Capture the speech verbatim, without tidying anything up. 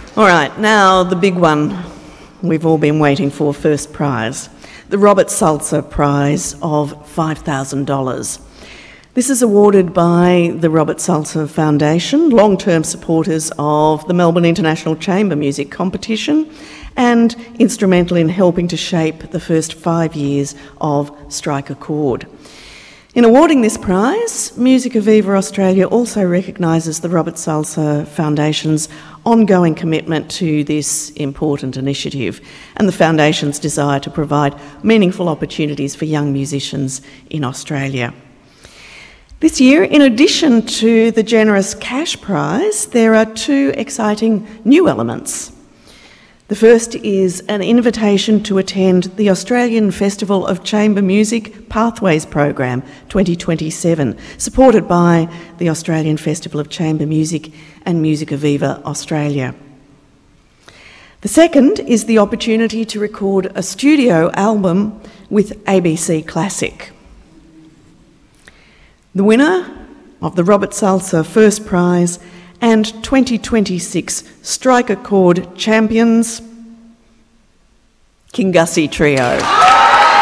All right, now the big one we've all been waiting for, first prize. The Robert Salzer Prize of five thousand dollars. This is awarded by the Robert Salzer Foundation, long-term supporters of the Melbourne International Chamber Music Competition and instrumental in helping to shape the first five years of Strike a Chord. In awarding this prize, Musica Viva Australia also recognises the Robert Salzer Foundation's ongoing commitment to this important initiative and the Foundation's desire to provide meaningful opportunities for young musicians in Australia. This year, in addition to the generous cash prize, there are two exciting new elements. The first is an invitation to attend the Australian Festival of Chamber Music Pathways Program twenty twenty-seven, supported by the Australian Festival of Chamber Music and Musica Viva Australia. The second is the opportunity to record a studio album with A B C Classic. The winner of the Robert Salzer First Prize and twenty twenty-six Strike a Chord champions, King Gussie Trio.